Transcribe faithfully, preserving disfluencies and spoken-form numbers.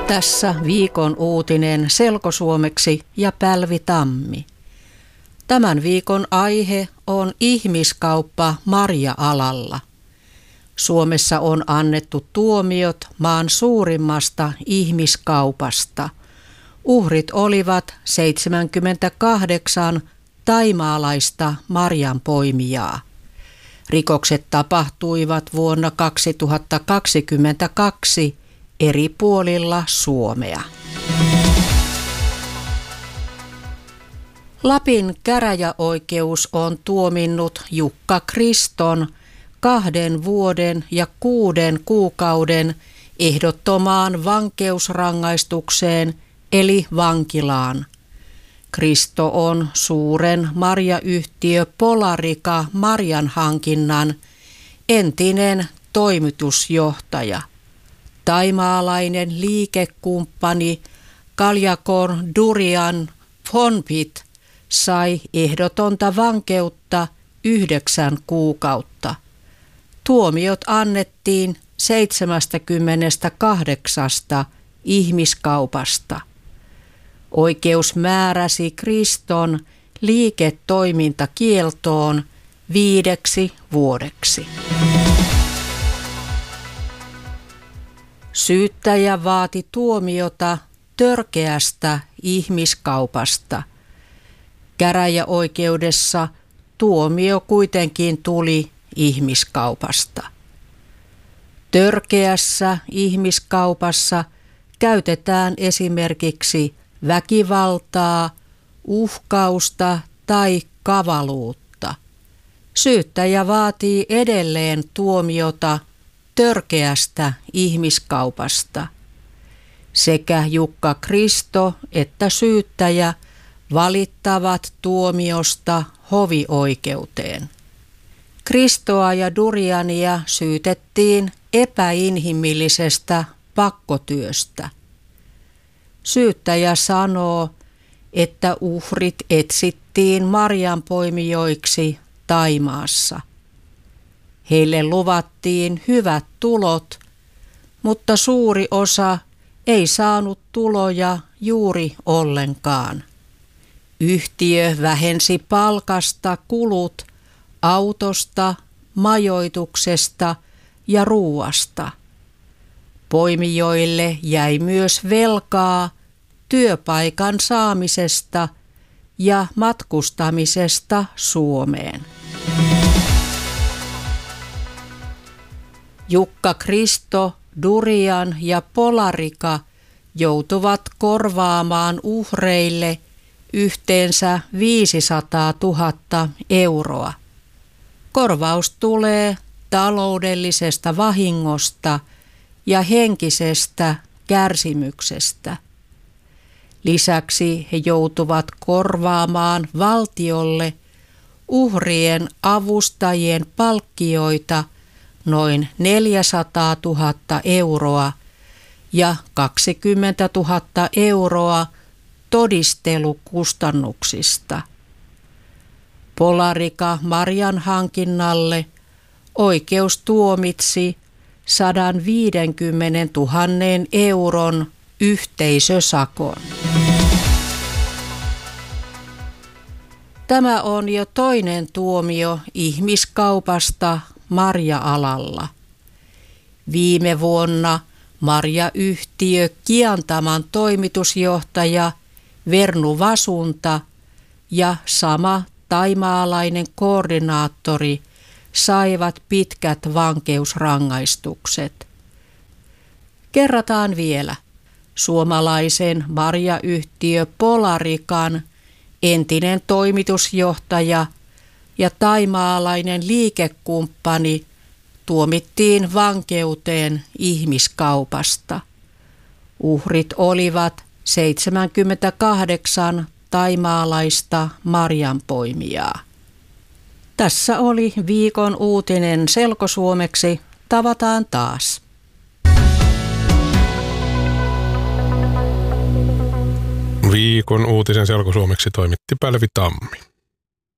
Tässä viikon uutinen selkosuomeksi ja Pälvi Tammi. Tämän viikon aihe on ihmiskauppa marja-alalla. Suomessa on annettu tuomiot maan suurimmasta ihmiskaupasta. Uhrit olivat seitsemänkymmentäkahdeksan thaimaalaista marjanpoimijaa. Rikokset tapahtuivat vuonna kaksituhattakaksikymmentäkaksi eri puolilla Suomea. Lapin käräjäoikeus on tuominnut Jukka Kriston kahden vuoden ja kuuden kuukauden ehdottomaan vankeusrangaistukseen eli vankilaan. Kristo on suuren marjayhtiö Polarica marjanhankinnan entinen toimitusjohtaja. Thaimaalainen liikekumppani Kaljakor Durian Phonpit sai ehdotonta vankeutta yhdeksän kuukautta. Tuomiot annettiin seitsemästäkymmenestäkahdeksasta ihmiskaupasta. Oikeus määräsi Kriston liiketoimintakieltoon viideksi vuodeksi. Syyttäjä vaati tuomiota törkeästä ihmiskaupasta. Käräjäoikeudessa tuomio kuitenkin tuli ihmiskaupasta. Törkeässä ihmiskaupassa käytetään esimerkiksi väkivaltaa, uhkausta tai kavaluutta. Syyttäjä vaatii edelleen tuomiota törkeästä ihmiskaupasta. Sekä Jukka Kristo että syyttäjä valittavat tuomiosta hovioikeuteen. Kristoa ja Duriania syytettiin epäinhimillisestä pakkotyöstä. Syyttäjä sanoo, että uhrit etsittiin marjanpoimijoiksi Thaimaassa. Heille luvattiin hyvät tulot, mutta suuri osa ei saanut tuloja juuri ollenkaan. Yhtiö vähensi palkasta kulut autosta, majoituksesta ja ruuasta. Poimijoille jäi myös velkaa työpaikan saamisesta ja matkustamisesta Suomeen. Jukka Kristo, Durian ja Polarica joutuvat korvaamaan uhreille yhteensä viisisataatuhatta euroa. Korvaus tulee taloudellisesta vahingosta ja henkisestä kärsimyksestä. Lisäksi he joutuvat korvaamaan valtiolle uhrien avustajien palkkioita noin neljäsataatuhatta euroa ja kaksikymmentätuhatta euroa todistelukustannuksista. Polarica marjanhankinnalle oikeus tuomitsi sata viisikymmentätuhatta euron yhteisösakon. Tämä on jo toinen tuomio ihmiskaupasta marja-alalla. Viime vuonna marjayhtiö Kiantaman toimitusjohtaja Vernu Vasunta ja sama thaimaalainen koordinaattori saivat pitkät vankeusrangaistukset. Kerrataan vielä. Suomalaisen marjayhtiö Polarican entinen toimitusjohtaja ja thaimaalainen liikekumppani tuomittiin vankeuteen ihmiskaupasta. Uhrit olivat seitsemänkymmentäkahdeksan thaimaalaista marjanpoimijaa. Tässä oli viikon uutinen selkosuomeksi. Tavataan taas. Viikon uutisen selkosuomeksi toimitti Pälvi Tammi.